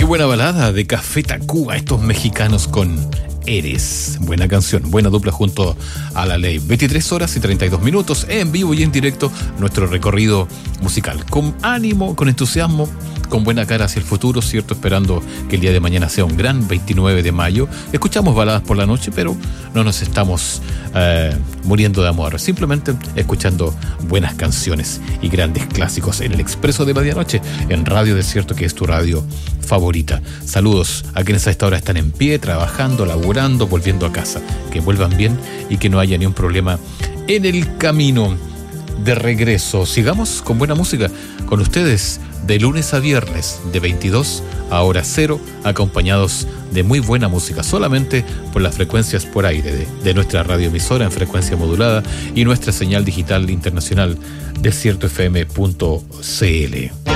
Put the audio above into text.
buena balada de Café Tacuba, estos mexicanos con Eres. Buena canción, buena dupla junto a La Ley. 23 horas y 32 minutos en vivo y en directo, nuestro recorrido musical. Con ánimo, con entusiasmo, con buena cara hacia el futuro, ¿cierto? Esperando que el día de mañana sea un gran 29 de mayo. Escuchamos baladas por la noche, pero no nos estamos muriendo de amor. Simplemente escuchando buenas canciones y grandes clásicos en el Expreso de Medianoche, en Radio Desierto, que es tu radio favorita. Saludos a quienes a esta hora están en pie, trabajando, laburando, volviendo a casa. Que vuelvan bien y que no haya ni un problema en el camino de regreso. Sigamos con buena música con ustedes de lunes a viernes de 22 a hora cero, acompañados de muy buena música, solamente por las frecuencias por aire de nuestra radioemisora en frecuencia modulada y nuestra señal digital internacional desiertofm.cl.